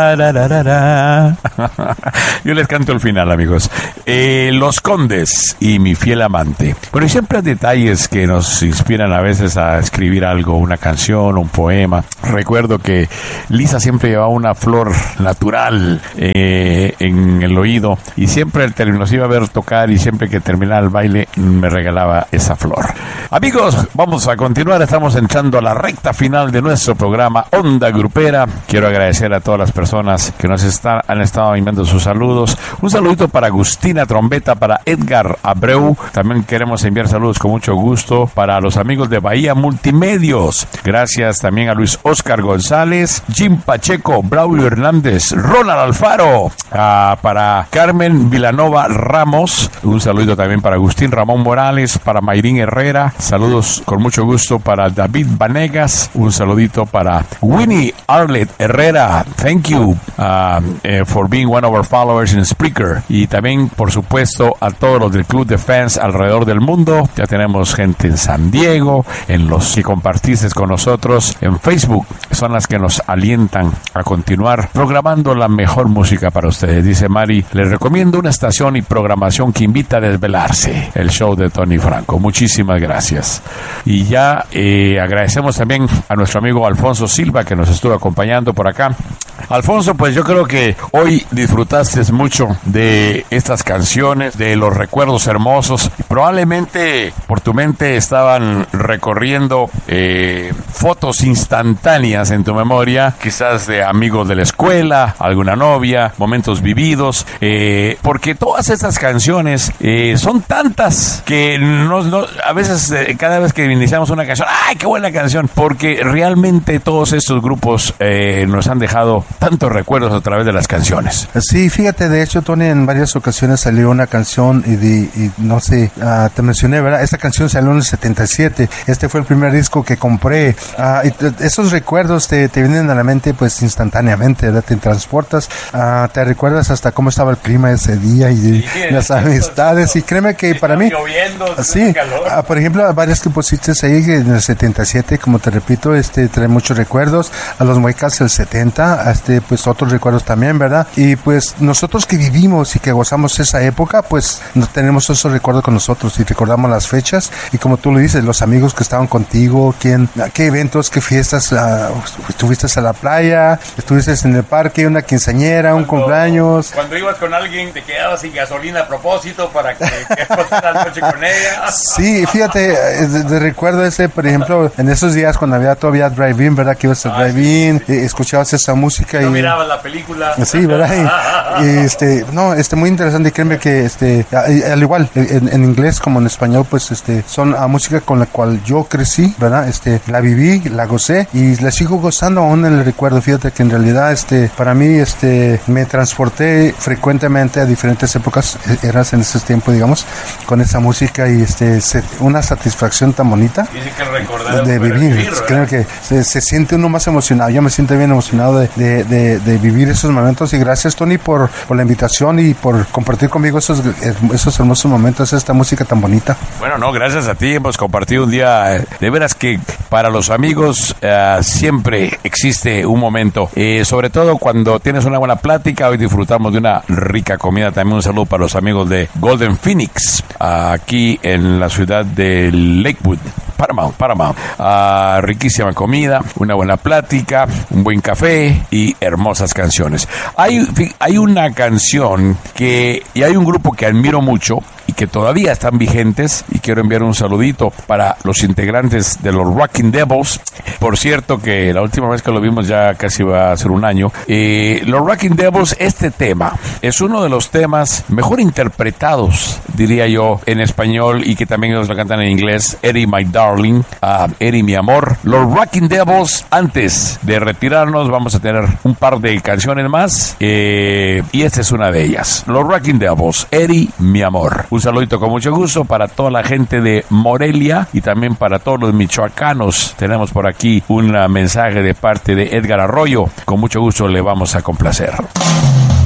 Yo les canto el final, amigos. Los Condes y Mi Fiel Amante. Pero hay siempre detalles que nos inspiran a veces a escribir algo, una canción, un poema. Recuerdo que Lisa siempre llevaba una flor natural en el oído y siempre nos iba a ver tocar y siempre que terminaba el baile me regalaba esa flor. Amigos, vamos a continuar. Estamos entrando a la recta final de nuestro programa Onda Grupera. Quiero agradecer a todas las personas que nos han estado enviando sus saludos. Un saludito para Agustina Trombeta, para Edgar Abreu. También queremos enviar saludos con mucho gusto para los amigos de Bahía Multimedios. Gracias también a Luis Oscar González, Jim Pacheco, Braulio Hernández, Ronald Alfaro, para Carmen Vilanova Ramos. Un saludito también para Agustín Ramón Morales, para Mayrín Herrera. Saludos con mucho gusto para David Vanegas. Un saludito para Winnie Arlet Herrera. Thank you for being one of our followers in Spreaker. Y también, por supuesto, a todos los del Club de Fans alrededor del mundo. Ya tenemos gente en San Diego, en los que compartiste con nosotros en Facebook. Son las que nos alientan a continuar programando la mejor música para ustedes. Dice Mari, les recomiendo una estación y programación que invita a desvelarse. El show de Tony Franco. Muchísimas gracias. Y ya agradecemos también a nuestro amigo Alfonso Silva, que nos estuvo acompañando por acá. Alfonso, pues yo creo que hoy disfrutaste mucho de estas canciones, de los recuerdos hermosos. Probablemente por tu mente estaban recorriendo fotos instantáneas en tu memoria, quizás de amigos de la escuela, alguna novia, momentos vividos, porque todas estas canciones son tantas que a veces cada vez que iniciamos una canción, ¡ay, qué buena canción! Porque realmente todos estos grupos nos han dejado tantos recuerdos a través de las canciones. Sí, fíjate, de hecho, Tony, en varias ocasiones salió una canción y no sé, te mencioné, ¿verdad? Esta canción salió en el 77. Este fue el primer disco que compré. Y esos recuerdos te vienen a la mente pues instantáneamente, ¿verdad? Te transportas, te recuerdas hasta cómo estaba el clima ese día y las amistades. Y créeme que para mí, sí, por ejemplo, varias que pusiste ahí en el 77, como te repito, trae muchos recuerdos. A los Muecas el 70, pues otros recuerdos también, ¿verdad? Y pues nosotros que vivimos y que gozamos esa época, pues tenemos esos recuerdos con nosotros y recordamos las fechas y como tú lo dices, los amigos que estaban contigo, qué eventos, qué fiestas, estuviste a la playa, estuviste en el parque, una quinceañera, un cumpleaños. Cuando ibas con alguien te quedabas sin gasolina a propósito para que pasara la noche con ella. Sí, fíjate, de recuerdo ese, por ejemplo, en esos días cuando había todavía drive-in, ¿verdad? Que ibas al drive-in, escuchabas esa música y mirabas la película. Sí, ¿verdad? Y muy interesante. Y créeme que al igual en inglés como en español, pues son música con la cual yo crecí, ¿verdad? La viví, la gocé y la sigo gozando aún en el recuerdo. Fíjate que en realidad para mí me transporté frecuentemente a diferentes épocas, eras en ese tiempo, digamos, con esa música y una satisfacción tan bonita de vivir. Creo que se siente uno más emocionado. Yo me siento bien emocionado de vivir esos momentos y gracias, Tony, por la invitación y por compartir conmigo esos hermosos momentos, esta música tan bonita. Bueno, no, gracias a ti, hemos compartido un día, de veras que para los amigos siempre existe un momento, sobre todo cuando tienes una buena plática. Hoy disfrutamos de una rica comida, también un saludo para los amigos de Golden Phoenix, aquí en la ciudad de Lakewood, Paramount. Riquísima comida, una buena plática, un buen café y hermosas canciones. Hay una canción y hay un grupo que admiro mucho y que todavía están vigentes, y quiero enviar un saludito para los integrantes de los Rocking Devils. Por cierto, que la última vez que lo vimos ya casi va a ser un año. Los Rocking Devils, este tema es uno de los temas mejor interpretados, diría yo, en español, y que también ellos lo cantan en inglés. Eddie, My Darling, Eddie, mi amor. Los Rocking Devils. Antes de retirarnos vamos a tener un par de canciones más, y esta es una de ellas. Los Rocking Devils, Eddie, mi amor. Un saludito con mucho gusto para toda la gente de Morelia y también para todos los michoacanos. Tenemos por aquí un mensaje de parte de Edgar Arroyo. Con mucho gusto le vamos a complacer.